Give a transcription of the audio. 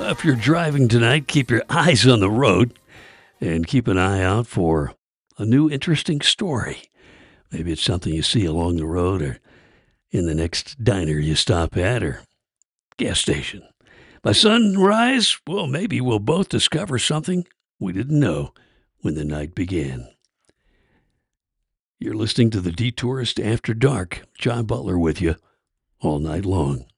If you're driving tonight, keep your eyes on the road and keep an eye out for a new interesting story. Maybe it's something you see along the road or in the next diner you stop at or gas station. By sunrise, well, maybe we'll both discover something we didn't know when the night began. You're listening to the Detourist After Dark. John Butler with you all night long.